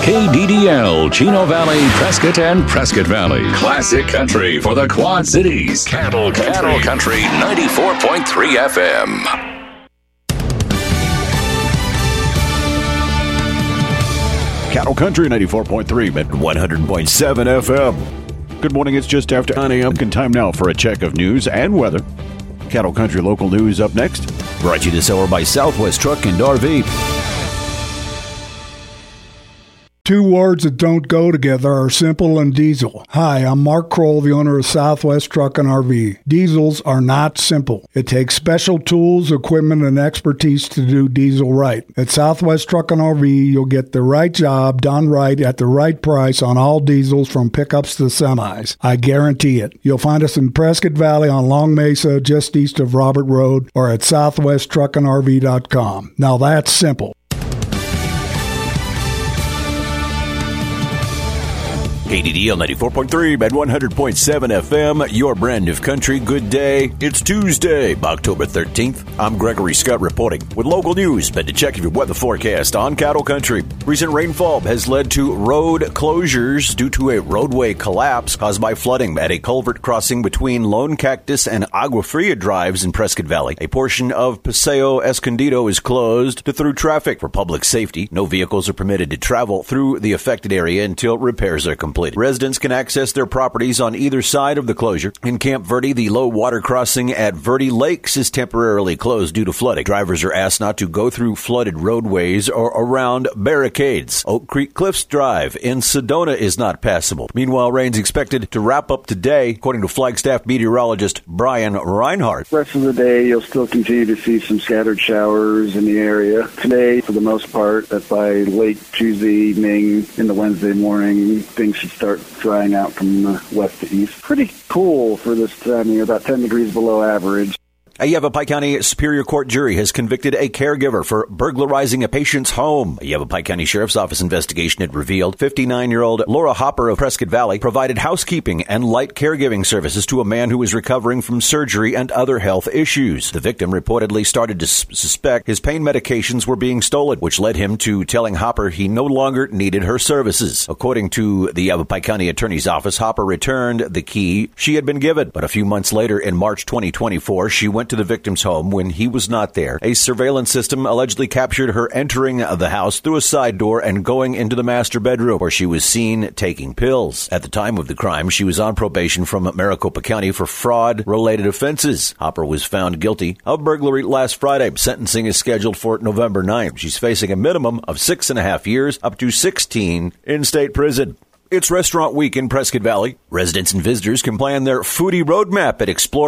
KDDL, Chino Valley, Prescott, and Prescott Valley. Classic country for the Quad Cities. Cattle Country 94.3 FM. Cattle Country 94.3 at 100.7 FM. Good morning. It's just after 9 a.m. And time now for a check of news and weather. Cattle Country local news up next. Brought to you this hour by Southwest Truck and RV. Two words that don't go together are simple and diesel. Hi, I'm Mark Kroll, the owner of Southwest Truck and RV. Diesels are not simple. It takes special tools, equipment, and expertise to do diesel right. At Southwest Truck and RV, you'll get the right job done right at the right price on all diesels from pickups to semis. I guarantee it. You'll find us in Prescott Valley on Long Mesa, just east of Robert Road, or at southwesttruckandrv.com. Now that's simple. KDDL 94.3 at 100.7 FM, your brand of country. Good day. It's Tuesday, October 13th. I'm Gregory Scott reporting with local news. But to check your weather forecast on Cattle Country. Recent rainfall has led to road closures due to a roadway collapse caused by flooding at a culvert crossing between Lone Cactus and Agua Fria drives in Prescott Valley. A portion of Paseo Escondido is closed to through traffic for public safety. No vehicles are permitted to travel through the affected area until repairs are complete. Residents can access their properties on either side of the closure. In Camp Verde, the low water crossing at Verde Lakes is temporarily closed due to flooding. Drivers are asked not to go through flooded roadways or around barricades. Oak Creek Cliffs Drive in Sedona is not passable. Meanwhile, rain's expected to wrap up today, according to Flagstaff meteorologist Brian Reinhardt. The rest of the day, you'll still continue to see some scattered showers in the area. Today, for the most part, that by late Tuesday evening into Wednesday morning, things should start drying out from west to east. Pretty cool for this time of year, about 10 degrees below average. A Yavapai County Superior Court jury has convicted a caregiver for burglarizing a patient's home. A Yavapai County Sheriff's Office investigation had revealed 59-year-old Laura Hopper of Prescott Valley provided housekeeping and light caregiving services to a man who was recovering from surgery and other health issues. The victim reportedly started to suspect his pain medications were being stolen, which led him to telling Hopper he no longer needed her services. According to the Yavapai County Attorney's Office, Hopper returned the key she had been given, but a few months later, in March 2024, she went to the victim's home when he was not there. A surveillance system allegedly captured her entering the house through a side door and going into the master bedroom, where she was seen taking pills. At the time of the crime, she was on probation from Maricopa County for fraud-related offenses. Hopper was found guilty of burglary last Friday. Sentencing is scheduled for November 9th. She's facing a minimum of 6.5 years, up to 16 in state prison. It's Restaurant Week in Prescott Valley. Residents and visitors can plan their foodie roadmap at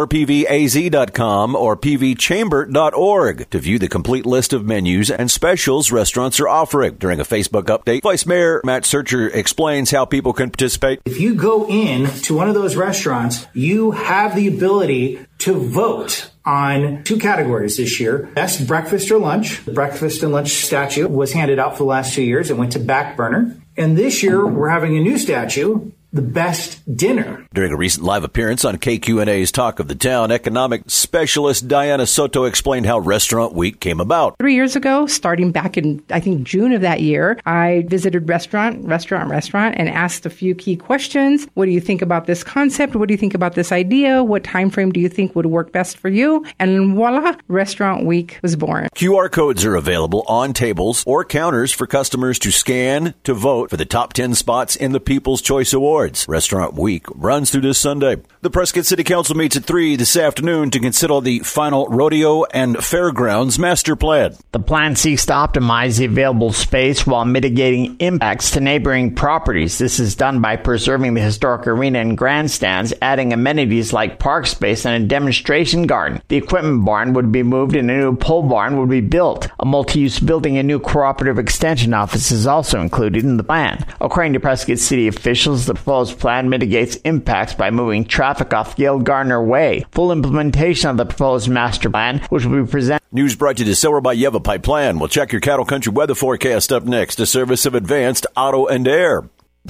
explorepvaz.com or pvchamber.org to view the complete list of menus and specials restaurants are offering. During a Facebook update, Vice Mayor Matt Searcher explains how people can participate. If you go in to one of those restaurants, you have the ability to vote on 2 categories this year. Best breakfast or lunch. The breakfast and lunch statue was handed out for the last 2 years. It went to back burner. And this year, we're having a new statue, the best dinner. During a recent live appearance on KQNA's Talk of the Town, economic specialist Diana Soto explained how Restaurant Week came about. 3 years ago, starting back in, I think, June of that year, I visited restaurant, and asked a few key questions. What do you think about this concept? What do you think about this idea? What time frame do you think would work best for you? And voila, Restaurant Week was born. QR codes are available on tables or counters for customers to scan to vote for the top 10 spots in the People's Choice Awards. Restaurant Week runs through this Sunday. The Prescott City Council meets at 3 this afternoon to consider the final rodeo and fairgrounds master plan. The plan seeks to optimize the available space while mitigating impacts to neighboring properties. This is done by preserving the historic arena and grandstands, adding amenities like park space and a demonstration garden. The equipment barn would be moved and a new pole barn would be built. A multi-use building and new cooperative extension office is also included in the plan. According to Prescott City officials, the proposed plan mitigates impacts by moving traffic off Gail Gardner Way. Full implementation of the proposed master plan, which will be presented. News brought to you this hour by Yavapai Plan. We'll check your Cattle Country weather forecast up next, a service of Advanced Auto and Air.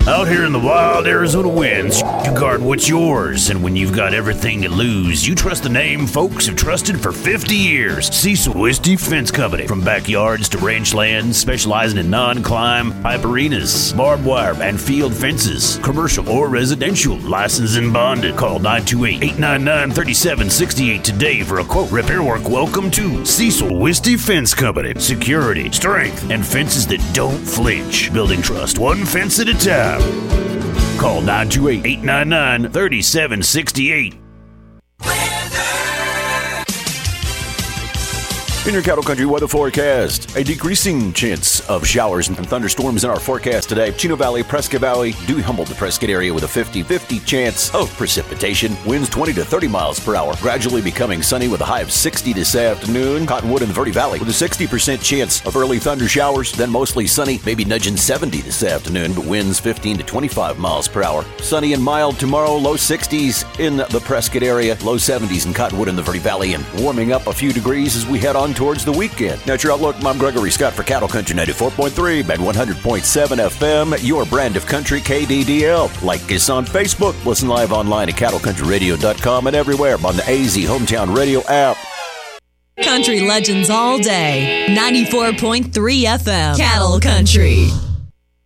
Out here in the wild Arizona winds, you guard what's yours. And when you've got everything to lose, you trust the name folks have trusted for 50 years. Cecil Wisty Fence Company. From backyards to ranch lands, specializing in non-climb pipe arenas, barbed wire, and field fences. Commercial or residential. Licensed and bonded. Call 928-899-3768 today for a quote. Repair work. Welcome to Cecil Wisty Fence Company. Security, strength, and fences that don't flinch. Building trust one fence at a time. Call 928-899-3768. In your Cattle Country weather forecast, a decreasing chance of showers and thunderstorms in our forecast today. Chino Valley, Prescott Valley, Dewey Humboldt, the Prescott area with a 50-50 chance of precipitation. Winds 20 to 30 miles per hour. Gradually becoming sunny with a high of 60 this afternoon. Cottonwood in the Verde Valley with a 60% chance of early thunder showers. Then mostly sunny, maybe nudging 70 this afternoon, but winds 15 to 25 miles per hour. Sunny and mild tomorrow, low 60s in the Prescott area, low 70s in Cottonwood in the Verde Valley, and warming up a few degrees as we head on towards the weekend. Now, it's your outlook. I'm Gregory Scott for Cattle Country 94.3 and 100.7 FM, your brand of country, KDDL. Like us on Facebook. Listen live online at cattlecountryradio.com and everywhere on the AZ Hometown Radio app. Country legends all day. 94.3 FM. Cattle Country.